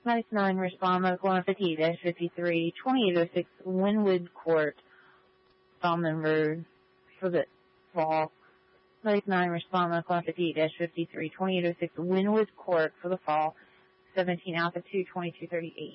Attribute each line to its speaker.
Speaker 1: 99 respond medical on 58-53, 2806 Wynwood Court, Salmonberg for the fall. 99 respond medical on 58-53, 2806 Wynwood Court for the fall. 17 Alpha 2, 2238.